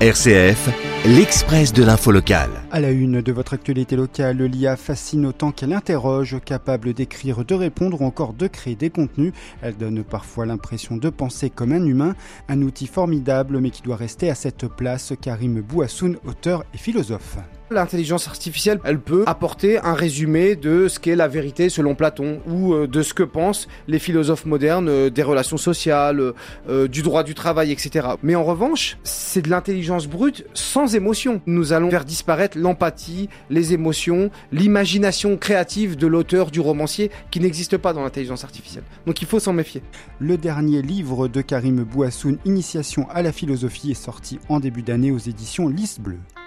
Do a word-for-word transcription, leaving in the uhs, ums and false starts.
R C F, l'Express de l'info locale. À la une de votre actualité locale, l'I A fascine autant qu'elle interroge, capable d'écrire, de répondre ou encore de créer des contenus. Elle donne parfois l'impression de penser comme un humain, un outil formidable mais qui doit rester à cette place. Karim Bouassoun, auteur et philosophe. L'intelligence artificielle, elle peut apporter un résumé de ce qu'est la vérité selon Platon ou de ce que pensent les philosophes modernes des relations sociales, euh, du droit du travail, et cetera. Mais en revanche, c'est de l'intelligence brute sans émotion. Nous allons faire disparaître l'empathie, les émotions, l'imagination créative de l'auteur, du romancier, qui n'existe pas dans l'intelligence artificielle. Donc il faut s'en méfier. Le dernier livre de Karim Bouassoun, Initiation à la philosophie, est sorti en début d'année aux éditions Lys Bleu.